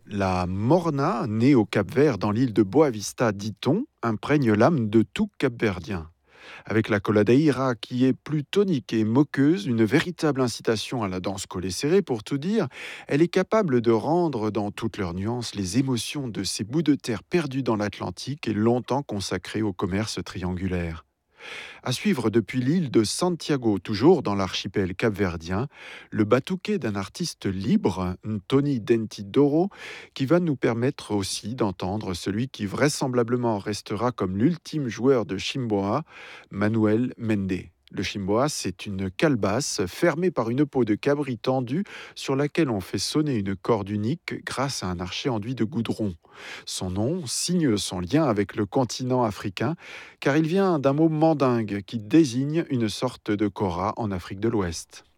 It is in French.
La morna, née au Cap-Vert dans l'île de Boa-Vista, dit-on, imprègne l'âme de tout Cap-Verdien. Avec la coladaïra qui est plus tonique et moqueuse, une véritable incitation à la danse collée serrée pour tout dire, elle est capable de rendre dans toutes leurs nuances les émotions de ces bouts de terre perdus dans l'Atlantique et longtemps consacrés au commerce triangulaire. À suivre depuis l'île de Santiago, toujours dans l'archipel capverdien, le batuquet d'un artiste libre, Tony Dentidoro, qui va nous permettre aussi d'entendre celui qui vraisemblablement restera comme l'ultime joueur de Chimboa, Manuel Mende. Le chimboa, c'est une calebasse fermée par une peau de cabri tendue sur laquelle on fait sonner une corde unique grâce à un archet enduit de goudron. Son nom signe son lien avec le continent africain car il vient d'un mot mandingue qui désigne une sorte de kora en Afrique de l'Ouest.